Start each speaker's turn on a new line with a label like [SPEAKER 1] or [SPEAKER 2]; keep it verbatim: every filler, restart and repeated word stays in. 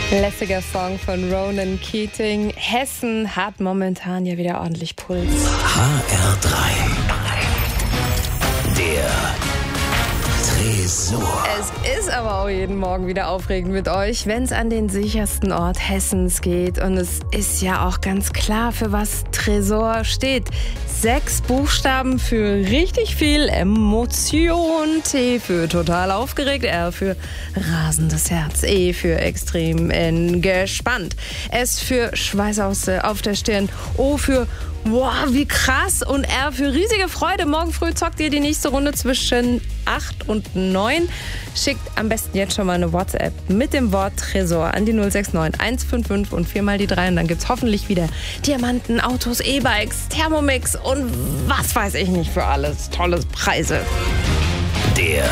[SPEAKER 1] Lässiger Song von Ronan Keating. Hessen hat momentan ja wieder ordentlich Puls.
[SPEAKER 2] H R drei. Der Tresor.
[SPEAKER 1] Es ist aber auch jeden Morgen wieder aufregend mit euch, wenn es an den sichersten Ort Hessens geht. Und es ist ja auch ganz klar, für was Tresor steht. Sechs Buchstaben für richtig viel Emotion. T für total aufgeregt, R für rasendes Herz, E für extrem gespannt, S für Schweiß auf der Stirn, O für wow, wie krass und R für riesige Freude. Morgen früh zockt ihr die nächste Runde zwischen acht und neun. Schickt am besten jetzt schon mal eine WhatsApp mit dem Wort Tresor an die null sechs neun eins fünf fünf und viermal die drei. Und dann gibt's hoffentlich wieder Diamanten, Autos, E-Bikes, Thermomix und was weiß ich nicht für alles. Tolle Preise.
[SPEAKER 2] Der